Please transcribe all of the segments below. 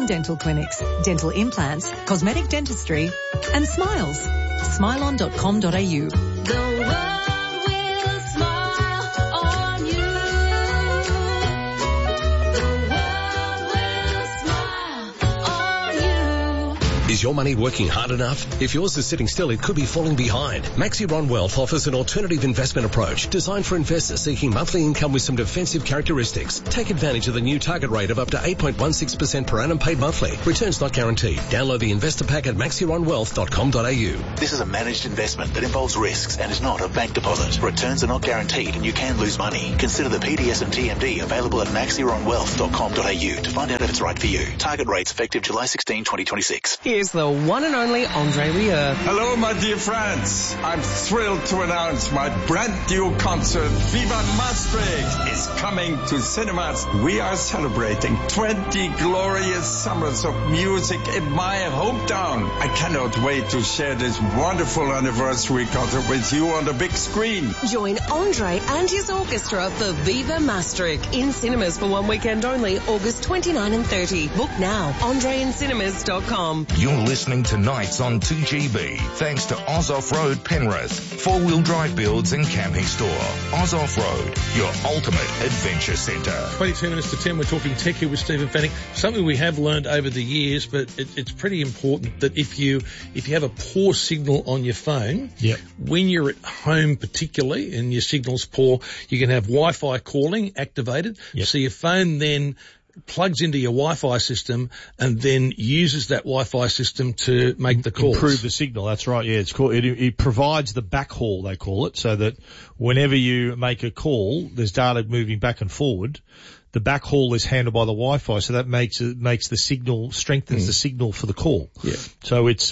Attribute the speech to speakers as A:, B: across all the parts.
A: dental clinics, dental implants, cosmetic dentistry, and Smiles. Smilon.com.au.
B: The world will smile on you. The world will smile on you.
C: Is your money working hard enough? If yours is sitting still, it could be falling behind. Maxiron Wealth offers an alternative investment approach designed for investors seeking monthly income with some defensive characteristics. Take advantage of the new target rate of up to 8.16% per annum paid monthly. Returns not guaranteed. Download the investor pack at maxironwealth.com.au.
D: This is a managed investment that involves risks and is not a bank deposit. Returns are not guaranteed and you can lose money. Consider the PDS and TMD available at maxironwealth.com.au to find out if it's right for you. Target rates effective July 16, 2026.
E: Here's the one and only Andre Rieu.
F: Hello, my dear friends. I'm thrilled to announce my brand new concert, Viva Maastricht, is coming to cinemas. We are celebrating 20 glorious summers of music in my hometown. I cannot wait to share this wonderful anniversary concert with you on the big screen.
E: Join Andre and his orchestra for Viva Maastricht in cinemas for one weekend only, August 29 and 30. Book now, andreincinemas.com.
G: You're listening to Nights on 2GB, thanks to Oz Off-Road Penrith, four-wheel drive builds and camping store. Oz Off-Road, your ultimate adventure centre.
H: 22 minutes to 10, we're talking tech here with Stephen Fanning. Something we have learned over the years, but it's pretty important that if you have a poor signal on your phone, when you're at home particularly and your signal's poor, you can have Wi-Fi calling activated. So your phone then plugs into your Wi-Fi system and then uses that Wi-Fi system to make the calls.
I: Improve the signal, that's right, yeah. It's called, it provides the backhaul, they call it, so that whenever you make a call, there's data moving back and forward. The backhaul is handled by the Wi-Fi, so that makes the signal, strengthens the signal for the call. Yeah. So it's,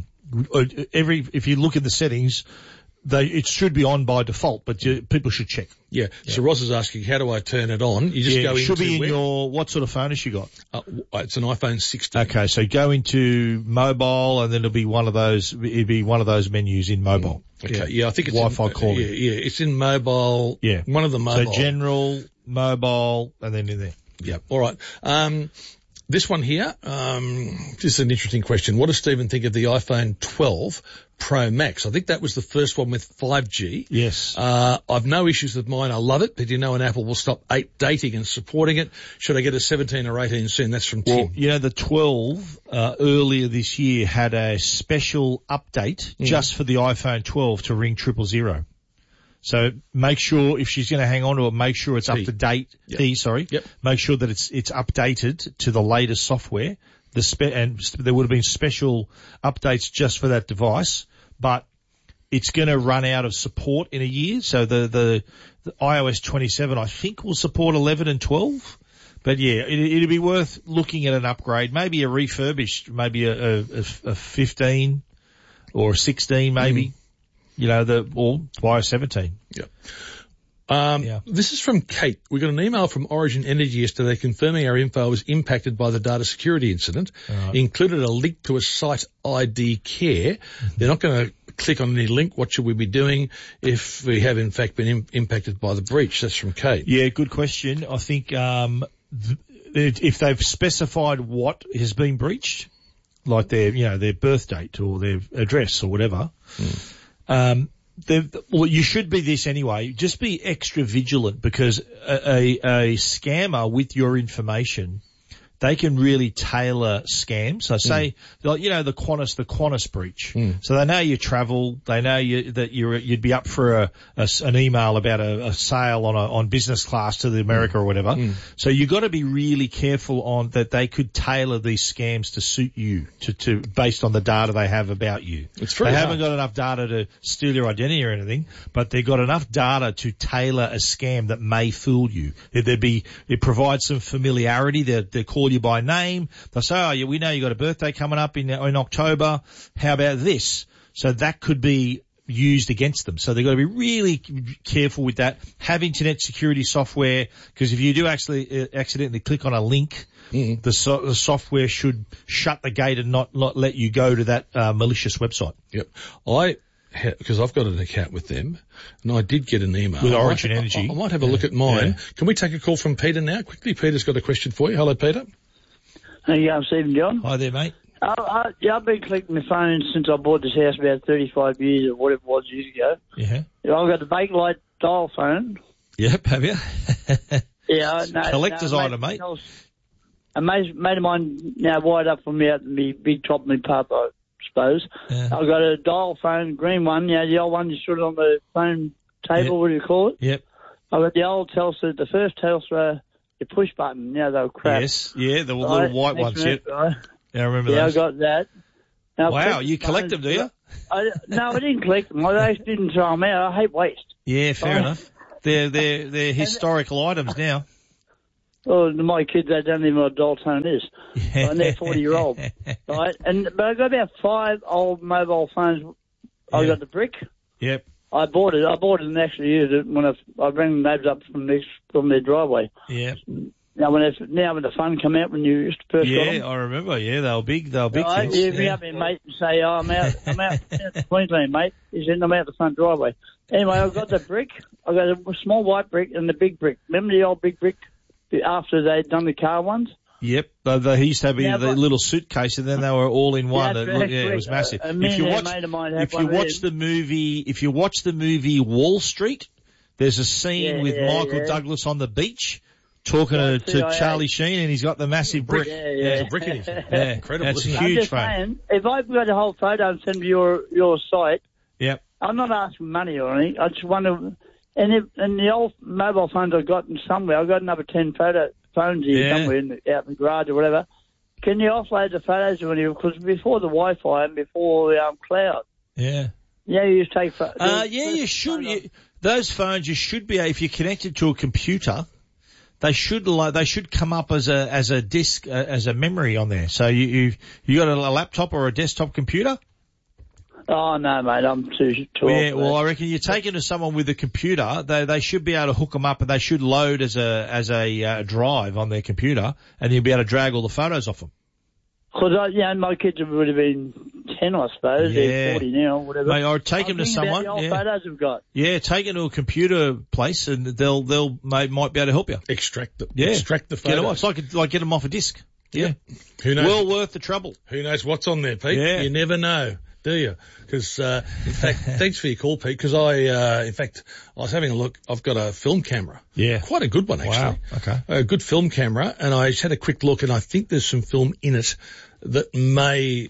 I: if you look at the settings, it should be on by default, but people should check.
H: Yeah. So Ross is asking, how do I turn it on? You just go into...
I: it should be in your... What sort of phone has you got?
H: It's an iPhone 16.
I: Okay, so go into mobile, and then it'll be one of those menus in mobile.
H: Okay, yeah, I think it's
I: Wi-Fi calling.
H: Yeah, it's in mobile. Yeah. One of the mobile.
I: So general, mobile, and then in there.
H: Yeah. All right. This one here, this is an interesting question. What does Stephen think of the iPhone 12 Pro Max? I think that was the first one with 5G.
I: Yes.
H: I've no issues with mine. I love it. But an Apple will stop dating and supporting it. Should I get a 17 or 18 soon? That's from Tim.
I: Well, the 12 earlier this year had a special update just for the iPhone 12 to ring 000. So make sure, if she's going to hang on to it, make sure it's up to date. Make sure that it's updated to the latest software. And there would have been special updates just for that device, but it's going to run out of support in a year. So the iOS 27, I think, will support 11 and 12. But yeah, it'd be worth looking at an upgrade, maybe a refurbished, maybe a 15 or a 16 maybe. Or iOS 17.
H: This is from Kate. We got an email from Origin Energy yesterday confirming our info was impacted by the data security incident. Included a link to a site ID care. They're not going to click on any link. What should we be doing if we have in fact been impacted by the breach? That's from Kate.
I: Yeah, good question. I think if they've specified what has been breached, like their birth date or their address or whatever. You should be this anyway. Just be extra vigilant, because a scammer with your information, they can really tailor scams. So say, the Qantas breach. So they know you travel. They know you'd be up for an email about a sale on business class to the America or whatever. So you got to be really careful on that. They could tailor these scams to suit you, to based on the data they have about you. They haven't got enough data to steal your identity or anything, but they've got enough data to tailor a scam that may fool you. It provides some familiarity. They call you by name. They'll say, we know you got a birthday coming up in October. How about this? So that could be used against them. So they've got to be really careful with that. Have internet security software, because if you do actually accidentally click on a link, the software should shut the gate and not let you go to that malicious website.
H: Yep. Because I've got an account with them, and I did get an email.
I: With Origin Energy.
H: I might have a look at mine. Can we take a call from Peter now? Quickly, Peter's got a question for you. Hello, Peter.
J: How you going, Stephen John?
I: Hi there, mate.
J: Yeah, I've been collecting my phone since I bought this house about 35 years or whatever it was years ago.
I: Yeah.
J: I've got the Bakelite dial phone.
I: Yep, have you?
J: Yeah, no.
I: Collector's item, mate.
J: A mate of mine now wired up for me out in the big top of my pub, I suppose.
I: Yeah.
J: I've got a dial phone, green one, the old one you stood on the phone table, what do you call it?
I: Yep.
J: I've got the old Telstra, the first Telstra, the push button, they were crap.
I: Yes, yeah, the little white ones,
J: right?
I: Yeah, I remember
J: Yeah,
I: those.
J: I got that. Now,
I: Wow, you collect them, do you?
J: No, I didn't collect them. I just didn't throw them out. I hate waste.
I: Yeah, fair enough. They're historical items now.
J: Well, my kids, they don't even know what dial tone is.
I: Yeah.
J: And they're 40-year-old. Right? But I got about 5 old mobile phones. I got the brick.
I: Yep.
J: I bought it and actually used it when I rang the neighbours up from their driveway.
I: Yeah.
J: Now when the fun come out when you used to first got them.
I: Yeah, I remember. Yeah, they were big. They were big
J: Right,
I: things.
J: you ring up your mate and say, I'm out in Queensland, mate. He said, I'm out the front driveway. Anyway, I've got the brick. I've got a small white brick and the big brick. Remember the old big brick after they'd done the car ones?
I: Yep, they used to have the little suitcase, and then they were all in one. It was massive. If you watch the movie Wall Street, there's a scene with Michael Douglas on the beach talking to Charlie Sheen, and he's got the massive brick.
H: There's a brick in his hand.
I: Yeah,
H: Incredible.
I: that's a
H: isn't it?
I: huge
J: I'm just
I: phone.
J: saying, if I've got a whole photo and send me your site,
I: Yep.
J: I'm not asking money or anything. I just wonder, and the old mobile phones I've got somewhere, I've got another 10 phones here somewhere out in the garage or whatever. Can you offload the photos or anything? Because before the Wi-Fi and before the cloud.
I: Yeah.
J: Yeah, you just take photos.
I: You should. Those phones, you should be, if you're connected to a computer, they should come up as a disk, as a memory on there. So you got a laptop or a desktop computer?
J: Oh no, mate, I'm too
I: Yeah,
J: old.
I: well, I reckon you take it to someone with a computer. They should be able to hook them up, and they should load as a drive on their computer, and you'll be able to drag all the photos off them.
J: Because my kids would have been 10, I suppose.
I: Yeah.
J: They're 40 now, or whatever.
I: Mate, I'd take them to someone.
J: The old photos we've got.
I: Yeah, take it to a computer place, and they'll might be able to help you.
H: Extract the
I: Get
H: photos.
I: them, it's like get them off a disc. Yeah.
H: Who knows?
I: Well worth the trouble.
H: Who knows what's on there, Pete?
I: Yeah.
H: You never know, do you? Because, in fact, thanks for your call, Pete, because I was having a look. I've got a film camera.
I: Yeah.
H: Quite a good one, actually.
I: Wow. Okay.
H: A good film camera, and I just had a quick look, and I think there's some film in it that may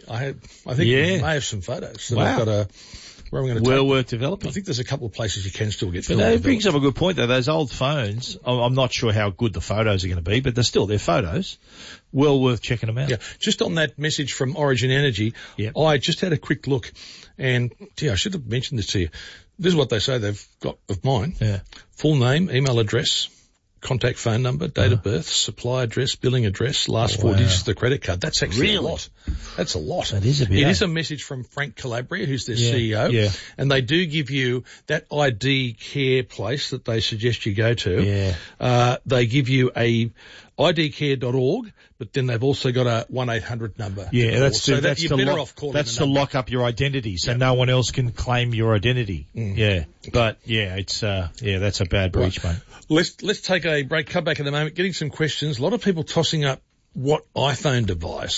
H: have some photos. That I've got where I'm going to
I: well worth developing.
H: I think there's a couple of places you can still get
I: But
H: film.
I: that brings up a good point, though. Those old phones, I'm not sure how good the photos are going to be, but they're photos. Well worth checking them out.
H: Yeah. Just on that message from Origin Energy, I just had a quick look, and I should have mentioned this to you. This is what they say they've got of mine.
I: Yeah.
H: Full name, email address, contact phone number, date of birth, supply address, billing address, last 4 digits of the credit card. That's actually a lot. That's a lot.
I: That is a bit.
H: It is a message from Frank Calabria, who's their CEO.
I: Yeah.
H: And they do give you that ID care place that they suggest you go to.
I: Yeah.
H: They give you a idcare.org, but then they've also got a 1-800 number.
I: Yeah, that's
H: you're
I: to
H: better off calling
I: that's
H: the
I: to
H: number.
I: lock up your identity, so no one else can claim your identity. Yeah, but it's that's a bad breach, mate.
H: Let's take a break. Come back in a moment. Getting some questions. A lot of people tossing up what iPhone device.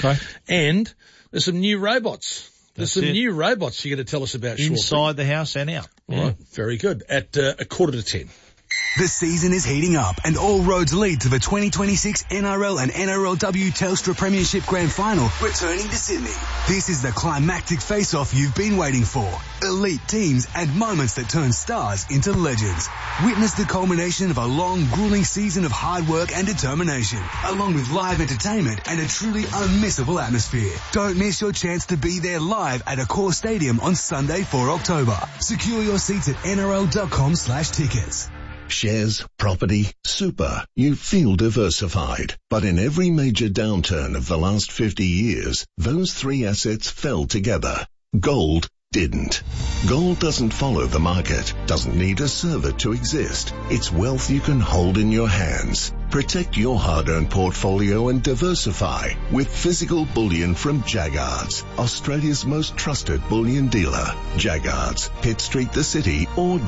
H: And there's some new robots. There's some new robots you're going to tell us about shortly.
I: Inside the house and out.
H: Right. Very good. At 9:45.
K: The season is heating up and all roads lead to the 2026 NRL and NRLW Telstra Premiership Grand Final returning to Sydney. This is the climactic face-off you've been waiting for. Elite teams and moments that turn stars into legends. Witness the culmination of a long, grueling season of hard work and determination, along with live entertainment and a truly unmissable atmosphere. Don't miss your chance to be there live at Accor Stadium on Sunday, 4 October. Secure your seats at nrl.com/tickets.
L: Shares, property, super. You feel diversified. But in every major downturn of the last 50 years, those three assets fell together. Gold didn't. Gold doesn't follow the market, doesn't need a server to exist. It's wealth you can hold in your hands. Protect your hard-earned portfolio and diversify with physical bullion from Jaggards, Australia's most trusted bullion dealer. Jaggards, Pitt Street, the city, or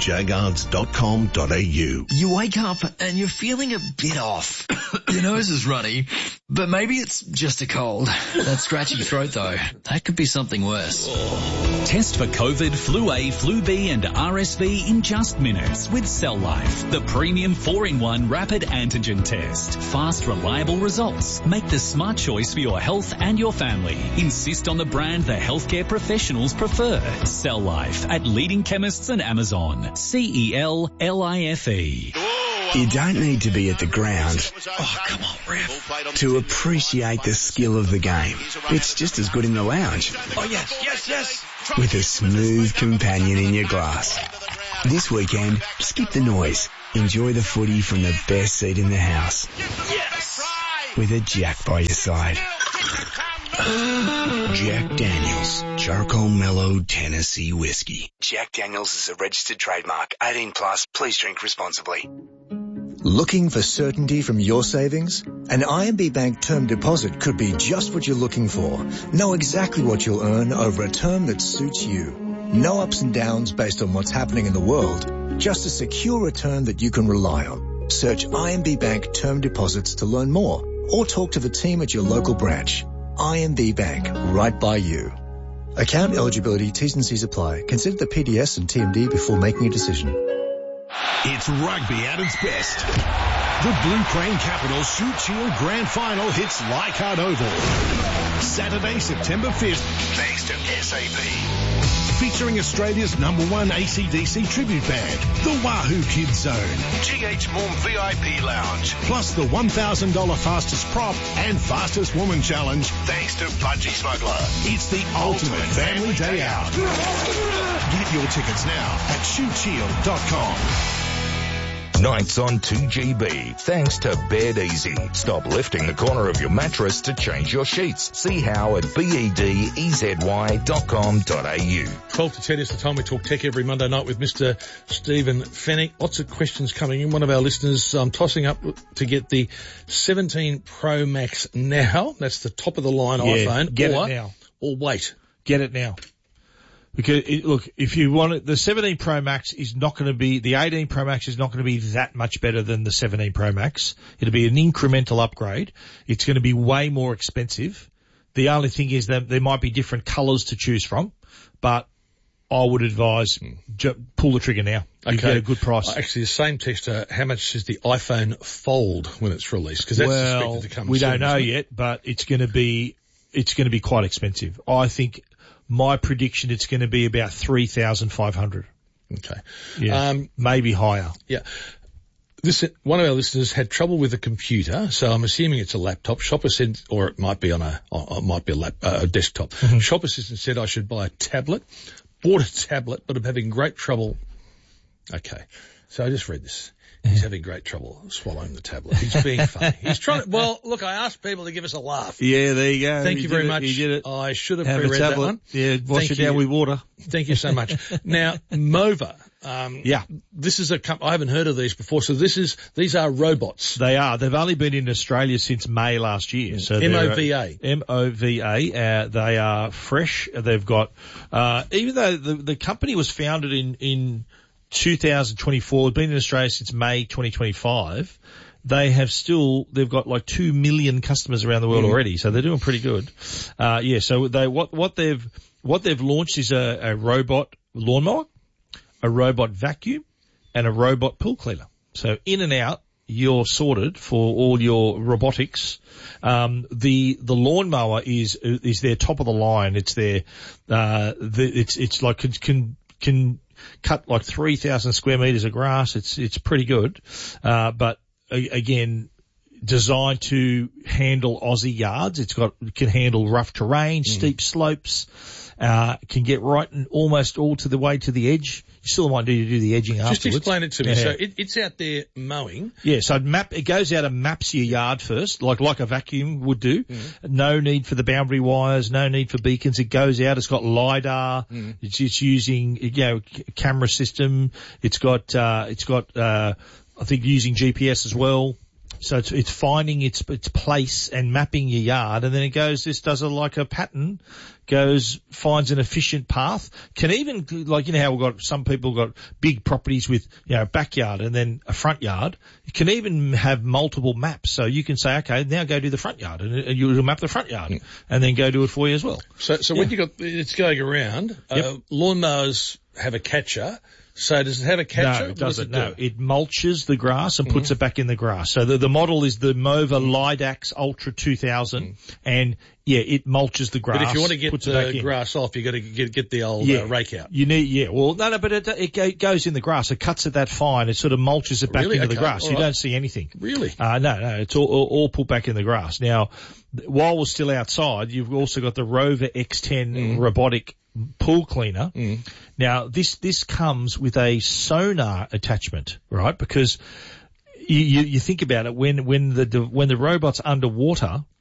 L: jaggards.com.au.
M: You wake up and you're feeling a bit off. Your nose is runny, But maybe it's just a cold. That scratchy throat, though, that could be something worse.
N: Test for COVID, Flu A, Flu B and RSV in just minutes with Cell Life, the premium 4-in-1 rapid antigen test. Fast, reliable results. Make the smart choice for your health and your family. Insist on the brand the healthcare professionals prefer. Cell Life at leading chemists and Amazon. CELLIFE.
O: You don't need to be at the ground to appreciate the skill of the game. It's just as good in the lounge.
H: Oh, yes.
O: With a smooth companion in your glass. This weekend, skip the noise. Enjoy the footy from the best seat in the house. Yes! With a Jack by your side. Jack Daniels, Charcoal Mellow Tennessee Whiskey. Jack Daniels is a registered trademark. 18 plus. Please drink responsibly.
P: Looking for certainty from your savings? An IMB Bank term deposit could be just what you're looking for. Know exactly what you'll earn over a term that suits you. No ups and downs based on what's happening in the world. Just a secure return that you can rely on. Search IMB Bank term deposits to learn more or talk to the team at your local branch. IMB Bank, right by you. Account eligibility, T's and C's apply. Consider the PDS and TMD before making a decision.
Q: It's rugby at its best. The Blue Crane Capital Shoot Shield Grand Final hits Leichhardt Oval. Saturday, September 5th, thanks to SAP. Featuring Australia's #1 AC/DC tribute band, the Wahoo Kids Zone, GH Morm VIP Lounge, plus the $1,000 fastest prop and fastest woman challenge, thanks to Budgie Smuggler. It's the ultimate family day out. Get your tickets now at shootshield.com.
G: Nights on 2GB, thanks to Bed Easy. Stop lifting the corner of your mattress to change your sheets. See how at bedezy.com.au.
H: 12 to 10 is the time we talk tech every Monday night with Mr. Stephen Fennick. Lots of questions coming in. One of our listeners tossing up to get the 17 Pro Max now. That's the top of the line iPhone.
I: Get it now.
H: Or wait.
I: Get it now. Because, look, if you want it, the 17 Pro Max is not going to be, the 18 Pro Max is not going to be that much better than the 17 Pro Max. It'll be an incremental upgrade. It's going to be way more expensive. The only thing is that there might be different colours to choose from, but I would advise pull the trigger now. You get a good price.
H: Actually, the same texter, how much is the iPhone Fold when it's released? Because that's expected to come
I: we
H: soon,
I: don't know yet, but it's going to be quite expensive. I think my prediction, it's going to be about 3,500.
H: Okay.
I: Yeah. Maybe higher.
H: Yeah. One of our listeners had trouble with a computer, so I'm assuming it's a laptop. Shop Assistant, or it might be a desktop.
I: Mm-hmm.
H: Shop Assistant said I should buy a tablet. Bought a tablet, but I'm having great trouble. Okay. So I just read this. He's having great trouble swallowing the tablet. He's being funny. He's trying to, well, look, I asked people to give us a laugh.
I: Yeah, there you go.
H: Thank you very much.
I: You did it.
H: I should have
I: a
H: pre-read
I: tablet.
H: that one.
I: Yeah, wash it down with water.
H: Thank you so much. Now, Mova.
I: Yeah.
H: This is I haven't heard of these before. So these are robots.
I: They are. They've only been in Australia since May last year. So
H: MOVA.
I: MOVA. They are fresh. They've got, even though the company was founded in 2024, been in Australia since May 2025. They've got like 2 million customers around the world already, so they're doing pretty good. So what they've launched is a robot lawnmower, a robot vacuum, and a robot pool cleaner. So in and out, you're sorted for all your robotics. The lawnmower is their top of the line. It's their, it's like can cut like 3,000 square meters of grass. It's pretty good. But again, designed to handle Aussie yards. It can handle rough terrain, steep slopes, can get right and almost all to the way to the edge. You still might need to do the edging afterwards.
H: Just explain it to me. So it's out there mowing.
I: Yeah, so it goes out and maps your yard first, like a vacuum would do. No need for the boundary wires, no need for beacons. It goes out, it's got LiDAR, it's using, camera system. It's got, I think using GPS as well. So it's finding its place and mapping your yard, and then it goes, this does like a pattern, finds an efficient path, can even, like, you know how we've got, some people got big properties with, you know, a backyard and then a front yard. It can even have multiple maps. So you can say, okay, now go do the front yard, and you'll map the front yard and then go do it for you as well.
H: So when it's going around, lawnmowers have a catcher. So does it have a catcher?
I: No, it doesn't. No, it mulches the grass and puts it back in the grass. So the model is the Mova Lidax Ultra 2000, and it mulches the grass.
H: But if you want to get the grass off, you got to get the old rake out.
I: You need, well, no, but it goes in the grass. It cuts it that fine. It sort of mulches it back into the grass. You don't see anything.
H: Really?
I: No, it's all put back in the grass. Now, while we're still outside, you've also got the Rover X10 robotic pool cleaner. Now, this comes with a sonar attachment, right? Because you think about it, when the robot's underwater,